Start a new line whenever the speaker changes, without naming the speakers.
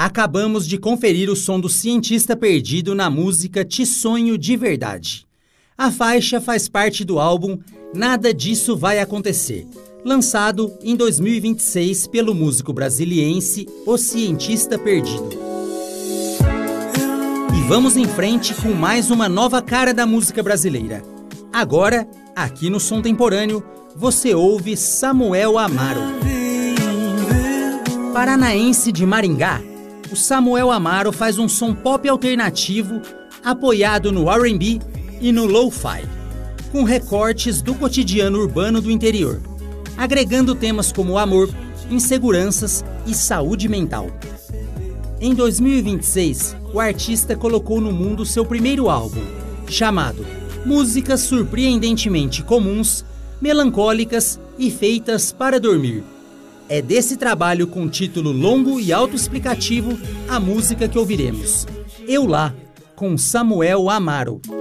Acabamos de conferir o som do Cientista Perdido na música Te Sonho de Verdade. A faixa faz parte do álbum Nada Disso Vai Acontecer, lançado em 2026 pelo músico brasiliense O Cientista Perdido. E vamos em frente com mais uma nova cara da música brasileira. Agora, aqui no Som Temporâneo, você ouve Samuel Amaro. Paranaense de Maringá, o Samuel Amaro faz um som pop alternativo apoiado no R&B e no lo-fi, com recortes do cotidiano urbano do interior, agregando temas como amor, inseguranças e saúde mental. Em 2026, o artista colocou no mundo seu primeiro álbum, chamado Músicas Surpreendentemente Comuns, Melancólicas e Feitas para Dormir. É desse trabalho com título longo e autoexplicativo a música que ouviremos, Eu Lá, com Samuel Amaro.